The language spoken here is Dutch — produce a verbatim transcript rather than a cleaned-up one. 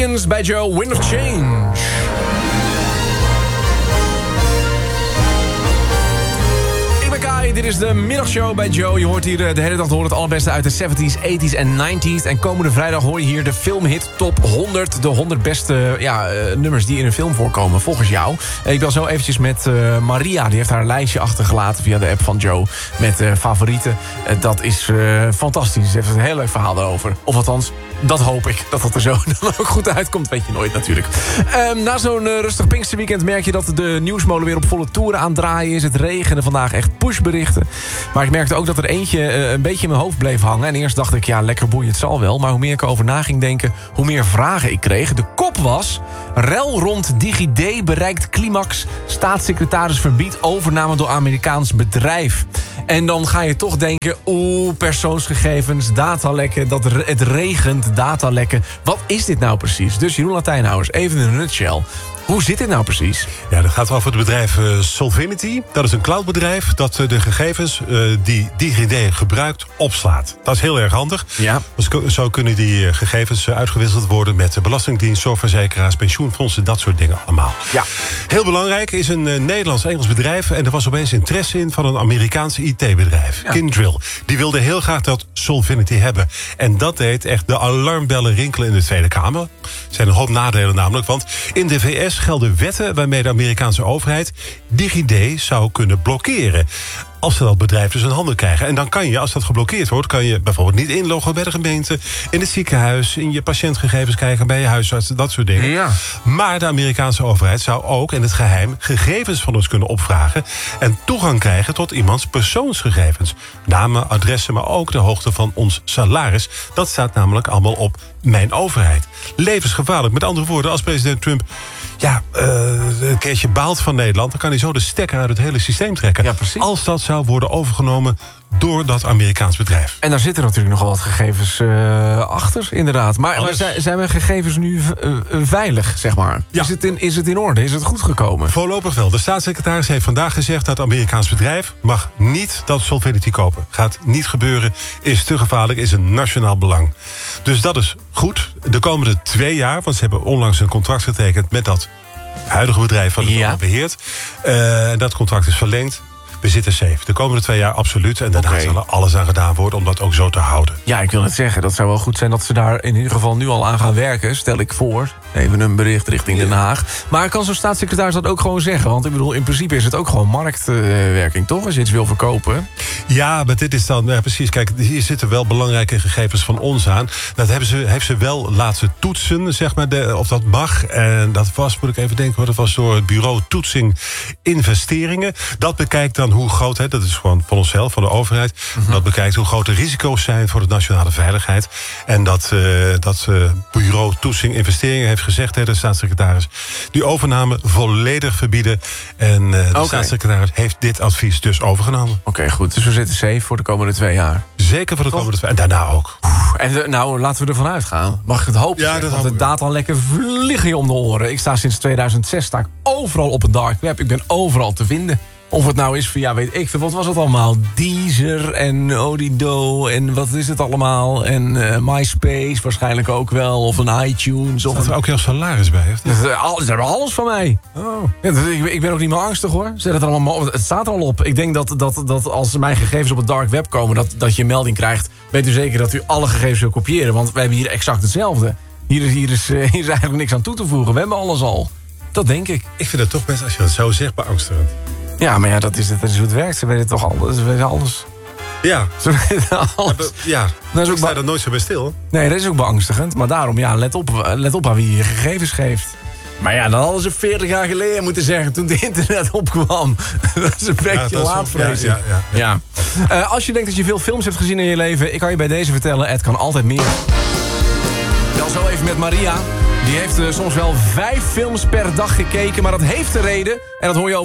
Bij Joe, Wind of Change. Ik ben Kai, dit is de middagshow bij Joe. Je hoort hier de hele dag door het allerbeste uit de zeventies, tachtiger en negentiger. En komende vrijdag hoor je hier de filmhit top honderd. De honderd beste ja, uh, nummers die in een film voorkomen, volgens jou. Ik bel zo eventjes met uh, Maria. Die heeft haar lijstje achtergelaten via de app van Joe. Met uh, favorieten. Uh, dat is uh, fantastisch. Ze heeft een heel leuk verhaal erover. Of althans, dat hoop ik. Dat dat er zo dan ook goed uitkomt. Weet je nooit natuurlijk. Um, na zo'n uh, rustig Pinksterweekend merk je dat de nieuwsmolen weer op volle toeren aan het draaien is. Het regende vandaag echt pushberichten. Maar ik merkte ook dat er eentje uh, een beetje in mijn hoofd bleef hangen. En eerst dacht ik, ja, lekker boeien, het zal wel. Maar hoe meer ik erover na ging denken, hoe meer vragen ik kreeg. De kop was: rel rond DigiD bereikt climax. Staatssecretaris verbiedt overname door Amerikaans bedrijf. En dan ga je toch denken, oeh, persoonsgegevens, datalekken, dat re- het regent, datalekken. Wat is dit nou precies? Dus Jeroen Latijnhuis, even in een nutshell. Hoe zit dit nou precies? Ja, dat gaat over het bedrijf uh, Solvinity. Dat is een cloudbedrijf dat uh, de gegevens uh, die DigiD gebruikt opslaat. Dat is heel erg handig. Ja. Dus zo kunnen die uh, gegevens uh, uitgewisseld worden met de Belastingdienst, zorgverzekeraars, pensioenfondsen, dat soort dingen allemaal. Ja. Heel belangrijk is een uh, Nederlands-Engels bedrijf. En er was opeens interesse in van een Amerikaans I T-bedrijf. Ja. Kyndryl. Die wilde heel graag dat Solvinity hebben. En dat deed echt de alarmbellen rinkelen in de Tweede Kamer. Er zijn een hoop nadelen namelijk, want in de V S gelden wetten waarmee de Amerikaanse overheid DigiD zou kunnen blokkeren. Als ze dat bedrijf dus in handen krijgen. En dan kan je, als dat geblokkeerd wordt, kan je bijvoorbeeld niet inloggen bij de gemeente, in het ziekenhuis, in je patiëntgegevens kijken bij je huisarts, dat soort dingen. Ja. Maar de Amerikaanse overheid zou ook in het geheim gegevens van ons kunnen opvragen en toegang krijgen tot iemands persoonsgegevens. Namen, adressen, maar ook de hoogte van ons salaris. Dat staat namelijk allemaal op mijn overheid. Levensgevaarlijk. Met andere woorden, als president Trump ja, uh, een keertje baalt van Nederland, dan kan hij zo de stekker uit het hele systeem trekken. Ja, precies. Als dat zou worden overgenomen door dat Amerikaans bedrijf. En daar zitten natuurlijk nogal wat gegevens uh, achter, inderdaad. Maar, maar zijn, zijn mijn gegevens nu uh, veilig, zeg maar? Ja. Is het in, is het in orde? Is het goed gekomen? Voorlopig wel. De staatssecretaris heeft vandaag gezegd dat het Amerikaans bedrijf mag niet dat Solvinity kopen. Gaat niet gebeuren, is te gevaarlijk, is een nationaal belang. Dus dat is goed. De komende twee jaar, want ze hebben onlangs een contract getekend met dat huidige bedrijf van het ja. allemaal beheert. Uh, dat contract is verlengd. We zitten safe. De komende twee jaar absoluut. En daarna okay. zal er alles aan gedaan worden om dat ook zo te houden. Ja, ik wil het zeggen. Dat zou wel goed zijn dat ze daar in ieder geval nu al aan gaan werken. Stel ik voor. Even een bericht richting Den Haag. Maar kan zo'n staatssecretaris dat ook gewoon zeggen? Want ik bedoel, in principe is het ook gewoon marktwerking, toch? Als je iets wil verkopen. Ja, maar dit is dan... Ja, precies, kijk, hier zitten wel belangrijke gegevens van ons aan. Dat hebben ze, heeft ze wel laten toetsen, zeg maar, de, of dat mag. En dat was, moet ik even denken, dat was door het bureau Toetsing Investeringen. Dat bekijkt dan hoe groot, hè, dat is gewoon van onszelf, van de overheid. Mm-hmm. Dat bekijkt hoe groot de risico's zijn voor de nationale veiligheid. En dat, uh, dat uh, bureau Toetsing Investeringen heeft gezegd, hè, de staatssecretaris, die overname volledig verbieden. En uh, de okay. staatssecretaris heeft dit advies dus overgenomen. Oké, okay, goed. Dus we zitten safe voor de komende twee jaar. Zeker voor de Toch? komende twee jaar. En daarna ook. En de, nou, laten we ervan uitgaan. Mag ik het hopen? Ja, dat want de datalekken vliegen je om de oren. Ik sta sinds tweeduizend zes sta ik overal op het dark web. Ik ben overal te vinden. Of het nou is via, weet ik veel, wat was het allemaal? Deezer en Odido en wat is het allemaal? En uh, MySpace waarschijnlijk ook wel. Of een iTunes. Of Staat er een... ook jouw salaris bij? Heeft Ze hebben alles van mij. Oh. Ja, ik, ik ben ook niet meer angstig, hoor. Zet het, er allemaal, het staat er al op. Ik denk dat, dat, dat als mijn gegevens op het dark web komen, dat, dat je een melding krijgt. Weet u zeker dat u alle gegevens wil kopiëren? Want we hebben hier exact hetzelfde. Hier is, hier is, hier is eigenlijk niks aan toe te voegen. We hebben alles al. Dat denk ik. Ik vind het toch best, als je dat zo zegt, beangstigend. Ja, maar ja, dat is, dat is hoe het werkt. Ze weten toch alles. Ze weten alles. Ja. Ze weten alles. Ja, dat is ook ik sta er nooit zo bij stil. Nee, dat is ook beangstigend. Maar daarom, ja, let op, let op aan wie je gegevens geeft. Maar ja, dan hadden ze veertig jaar geleden moeten zeggen, toen het internet opkwam. Dat is een beetje ja, laat, vrees ik. Ja, ja, ja. ja. Uh, als je denkt dat je veel films hebt gezien in je leven, ik kan je bij deze vertellen, het kan altijd meer. Dan zo even met Maria. Die heeft uh, soms wel vijf films per dag gekeken, maar dat heeft de reden. En dat hoor je over